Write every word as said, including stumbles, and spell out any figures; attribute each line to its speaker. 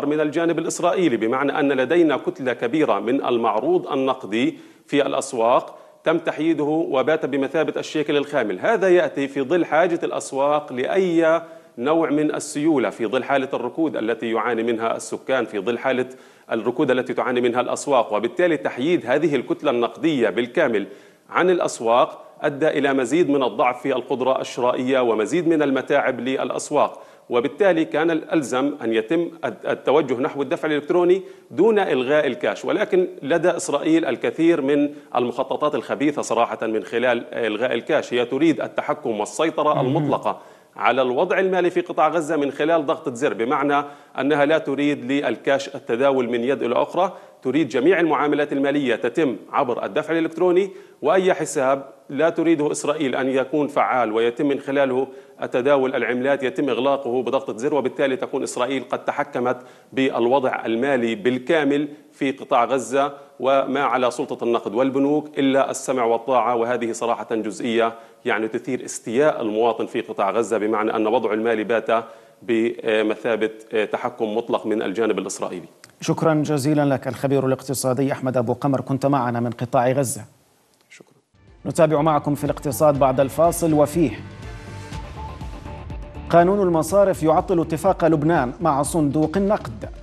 Speaker 1: من الجانب الإسرائيلي، بمعنى أن لدينا كتلة كبيرة من المعروض النقدي في الأسواق تم تحييده وبات بمثابة الشيكل الخامل. هذا يأتي في ظل حاجة الأسواق لأي نوع من السيولة، في ظل حالة الركود التي يعاني منها السكان، في ظل حالة الركود التي تعاني منها الأسواق. وبالتالي تحييد هذه الكتلة النقدية بالكامل عن الأسواق أدى إلى مزيد من الضعف في القدرة الشرائية ومزيد من المتاعب للأسواق، وبالتالي كان الألزم أن يتم التوجه نحو الدفع الإلكتروني دون إلغاء الكاش. ولكن لدى إسرائيل الكثير من المخططات الخبيثة صراحة من خلال إلغاء الكاش. هي تريد التحكم والسيطرة المطلقة على الوضع المالي في قطاع غزة من خلال ضغطة زر، بمعنى أنها لا تريد للكاش التداول من يد إلى أخرى، تريد جميع المعاملات المالية تتم عبر الدفع الإلكتروني، وأي حساب لا تريده إسرائيل أن يكون فعال ويتم من خلاله تداول العملات يتم إغلاقه بضغطة زر. وبالتالي تكون إسرائيل قد تحكمت بالوضع المالي بالكامل في قطاع غزة، وما على سلطة النقد والبنوك إلا السمع والطاعة. وهذه صراحة جزئية يعني تثير استياء المواطن في قطاع غزة، بمعنى أن وضعه المالي بات بمثابة تحكم مطلق من الجانب الإسرائيلي.
Speaker 2: شكرا جزيلا لك الخبير الاقتصادي أحمد أبو قمر، كنت معنا من قطاع غزة.
Speaker 1: شكرا.
Speaker 2: نتابع معكم في الاقتصاد بعد الفاصل، وفيه قانون المصارف يعطل اتفاق لبنان مع صندوق النقد.